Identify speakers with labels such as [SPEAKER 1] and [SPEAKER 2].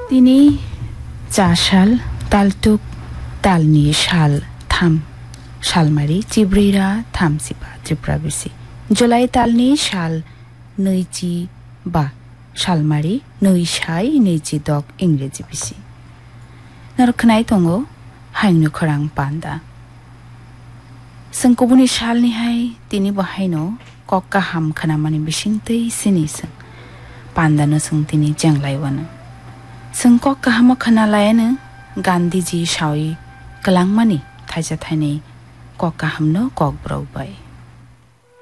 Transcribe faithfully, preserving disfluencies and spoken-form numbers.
[SPEAKER 1] তিনি চাশাল তালটুক তালনি শাল থাম শালমারি চিব্রিরা থামসিবা ত্রিপুরা বিসি জুলাই তালনি শাল নৈজি বা শালমারি নৈশাই नैजि दक इंग्रेजी बिसि नरखनाय दंगो हायनो खरां पान्दा संकुबुनि शालनि हाय तिनि बहायनो कक्का हाम खानामानि बिसिंतै सिनिसं पान्दानो सं तिनि जंलायवानो सं कक्का हाम खानालायानो गान्धीजी सावि कलांमानि थाइजा थाइनै कक्का हामनो कक ब्रावबाय